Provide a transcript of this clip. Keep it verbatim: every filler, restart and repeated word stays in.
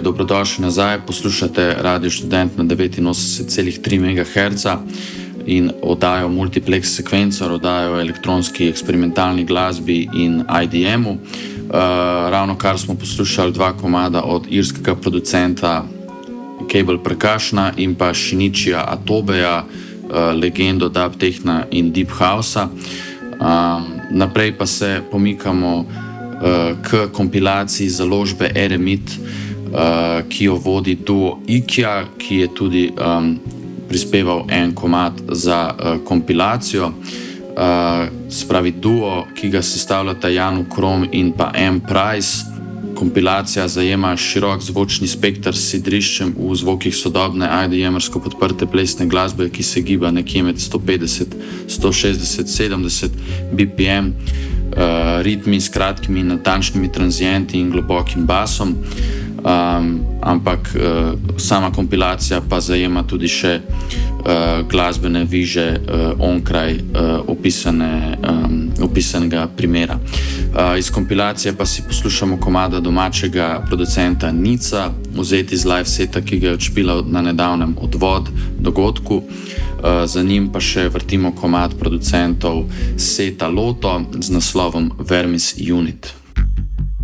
dobrodošli nazaj. Poslušate Radio Študent na devetinosemdeset celih tri megaherca in oddajo Multiplex Sequencer, oddajo elektronski eksperimentalni glasbi in I D M-u. Uh, ravno kar smo poslušali dva komada od irskega producenta Cable Percussiona in pa Shinichija Atobeja, uh, legendo dub techna in deep housea. Um, naprej pa se pomikamo uh, k kompilaciji založbe Eremit, uh, ki jo vodi duo Ikea, ki je tudi um, prispeval en komad za uh, kompilacijo. Uh, spravi duo, ki ga sestavljata Janu Krom in pa M. Price. Kompilacija zajema širok zvočni spekter s sidriščem v zvokih sodobne I D M-ersko podprte plesne glasbe, ki se giba nekje med sto petdeset, sto šestdeset, sedemdeset B P M, uh, ritmi s kratkimi natančnimi tranzienti in globokim basom. Um, ampak uh, sama kompilacija pa zajema tudi še uh, glasbene viže uh, onkraj uh, opisane, um, opisanega primera. Uh, iz kompilacije pa si poslušamo komada domačega producenta Nica, vzeti iz live seta, ki ga je odšpilal na nedavnem Odvod dogodku. Uh, za njim pa še vrtimo komad producentov seta Loto z naslovom Vermis Unit.